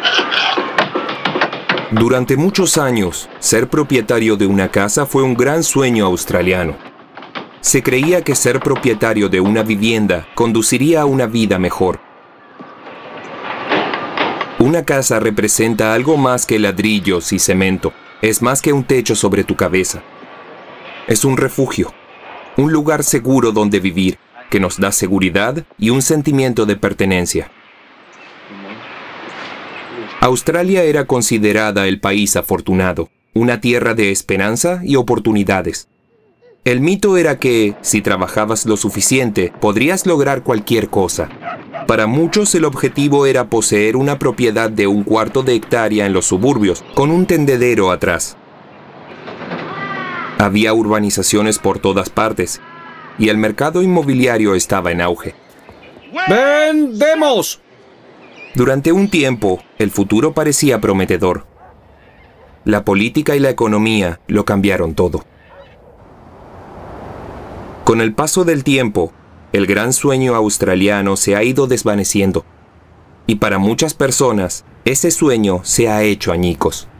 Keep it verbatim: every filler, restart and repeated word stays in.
Durante muchos años, ser propietario de una casa fue un gran sueño australiano. Se creía que ser propietario de una vivienda conduciría a una vida mejor. Una casa representa algo más que ladrillos y cemento. Es más que un techo sobre tu cabeza. Es un refugio, un lugar seguro donde vivir, que nos da seguridad y un sentimiento de pertenencia. Australia era considerada el país afortunado, una tierra de esperanza y oportunidades. El mito era que, si trabajabas lo suficiente, podrías lograr cualquier cosa. Para muchos el objetivo era poseer una propiedad de un cuarto de hectárea en los suburbios, con un tendedero atrás. Había urbanizaciones por todas partes, y el mercado inmobiliario estaba en auge. ¡Vendemos! Durante un tiempo, el futuro parecía prometedor. La política y la economía lo cambiaron todo. Con el paso del tiempo, el gran sueño australiano se ha ido desvaneciendo. Y para muchas personas, ese sueño se ha hecho añicos.